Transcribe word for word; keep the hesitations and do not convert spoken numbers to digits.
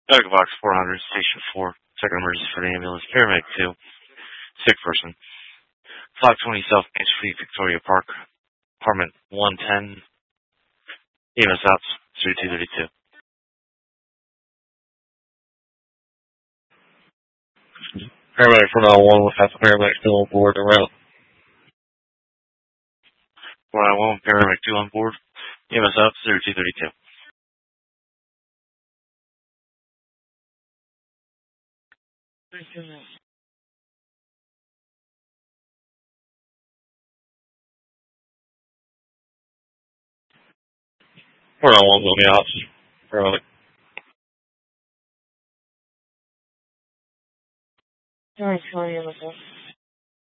Medical Box four hundred, Station four. Second emergency for the ambulance. Paramedic two. Sick person. five twenty South Main Street, Victoria Park. Apartment one ten. E M S Ops, thirty-two thirty-two. Paramedic four nine one with half the paramedic still on board and route. four nine one, paramedic two on board. E M S Ops, thirty-two thirty-two. four nine one on the ops. Paramedic. Sorry, sorry,